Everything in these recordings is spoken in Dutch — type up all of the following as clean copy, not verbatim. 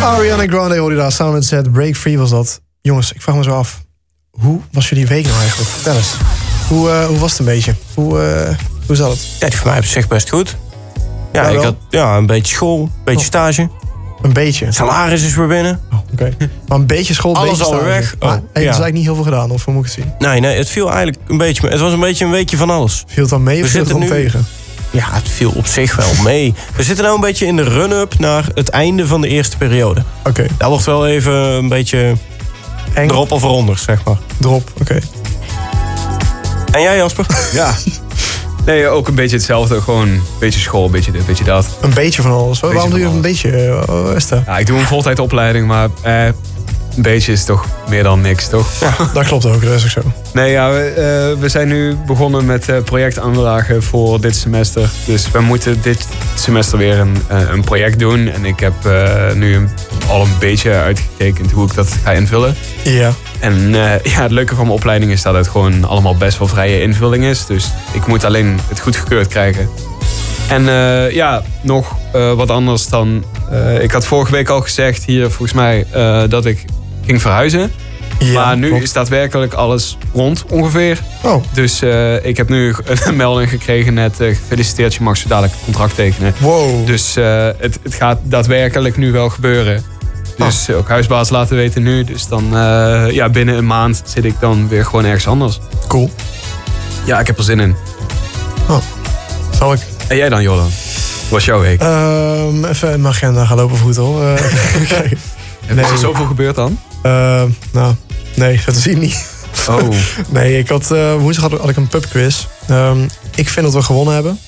Ariana Grande hoorde daar samen met Zed. Break Free was dat. Jongens, ik vraag me zo af. Hoe was jullie week nou eigenlijk? Vertel eens. Hoe was het een beetje? Hoe zat het? Ja, die voor mij op zich best goed. Ja, Ja, ik wel? had een beetje school, een beetje stage. Een beetje. Salaris is weer binnen. Oh, oké. Maar een beetje school, een Alles beetje alweer stage. weg. Maar, Oh, hey, dat is eigenlijk niet heel veel gedaan, of hoe moet ik het zien? Nee, het viel eigenlijk een beetje mee. Het was een weekje van alles. Viel het dan mee of viel het zitten dan nu- tegen? Ja, het viel op zich wel mee. We zitten nou een beetje in de run-up naar het einde van de eerste periode. Oké. Daar wordt wel even een beetje Eng. erop of eronder, zeg maar. Drop, oké. En jij, Jasper? Ja. Nee, ook een beetje hetzelfde. Gewoon een beetje school, een beetje dit, een beetje dat. Een beetje van alles. Waarom van doe je dat een beetje, Esther? Ja, ik doe een voltijdopleiding, maar een beetje is toch meer dan niks, toch? Dat klopt ook, dat is ook zo. Nee, ja, we zijn nu begonnen met projectaanvragen voor dit semester. Dus we moeten dit semester weer een project doen. En ik heb nu al een beetje uitgetekend hoe ik dat ga invullen. Ja. En het leuke van mijn opleiding is dat het gewoon allemaal best wel vrije invulling is. Dus ik moet alleen het goedgekeurd krijgen. En nog wat anders dan... ik had vorige week al gezegd hier volgens mij dat ik ging verhuizen. Ja, maar nu klopt. is daadwerkelijk alles rond ongeveer. Oh, Dus ik heb nu een melding gekregen net. Gefeliciteerd, je mag zo dadelijk een contract tekenen. wow. Dus het gaat daadwerkelijk nu wel gebeuren. Dus ook huisbaas laten weten nu. Dus dan binnen een maand zit ik dan weer gewoon ergens anders. Cool. Ja, ik heb er zin in. Zal ik En jij dan, Jordan? Hoe was jouw week? even in mijn agenda gaan lopen voeten, hoor. Kijk. Is er zoveel gebeurd dan? Nou, nee, dat zie ik niet. Oh. Nee, ik had woensdag had ik een pubquiz. Ik vind dat we gewonnen hebben.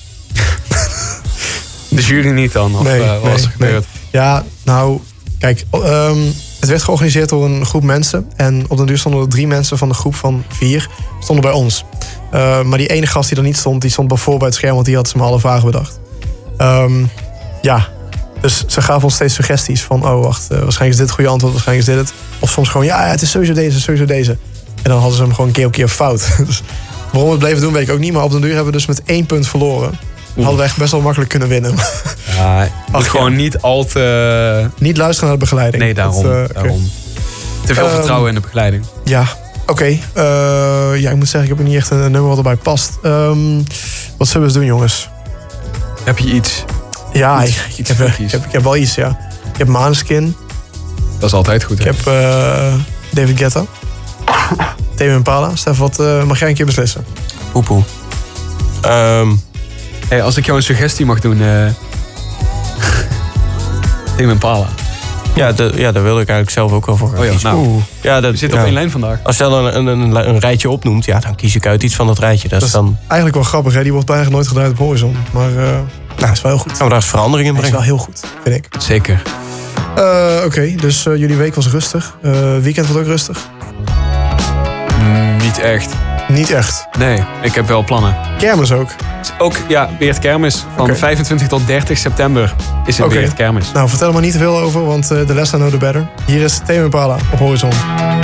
De jury niet dan? Of wat was er gebeurd? Ja, nou, kijk, het werd georganiseerd door een groep mensen. En op den duur stonden er 3 mensen van de groep van 4 stonden bij ons. Maar die ene gast die er niet stond, die stond bij het scherm, want die had ze me alle vragen bedacht. Dus ze gaven ons steeds suggesties van, oh wacht, waarschijnlijk is dit het goede antwoord, waarschijnlijk is dit het. Of soms gewoon, ja, het is sowieso deze. En dan hadden ze hem gewoon keer op keer fout. Dus waarom we het bleven doen, weet ik ook niet. Maar op den duur hebben we dus met 1 punt verloren. Hadden we echt best wel makkelijk kunnen winnen. Ja, moet gewoon niet al te... Niet luisteren naar de begeleiding. Nee, daarom. Daarom. Te veel vertrouwen in de begeleiding. Ja, oké. Ik moet zeggen, ik heb er niet echt een nummer wat erbij past. Wat zullen we eens doen, jongens? Heb je iets? Ja, Iets ik funkies. heb wel iets, ja. Ik heb Maneskin. Dat is altijd goed, Ik hè? heb David Guetta. Tame Impala. Stef, wat mag jij een keer beslissen? Poepoe. Hey, als ik jou een suggestie mag doen... Tame Impala. Ja, daar wilde ik eigenlijk zelf ook wel voor gaan Oh ja, kiezen. nou. Ja, We zitten op één lijn vandaag. Als je dan een rijtje opnoemt, ja, dan kies ik uit iets van dat rijtje. Dat is dan... Eigenlijk wel grappig, hè? Die wordt bijna nooit gedraaid op Horizon. Maar dat is wel heel goed. Gaan we daar eens verandering in Dat is brengen? wel heel goed, vind ik. Zeker. Oké, dus jullie week was rustig. Weekend wordt ook rustig? Niet echt. Niet echt. Nee, ik heb wel plannen. Kermis ook. Ook, ja, weer het kermis. Van Oké. 25 tot 30 september is het Oké. weer het kermis. Nou, vertel er maar niet te veel over, want the less I know the better. Hier is Tame Impala op Horizon.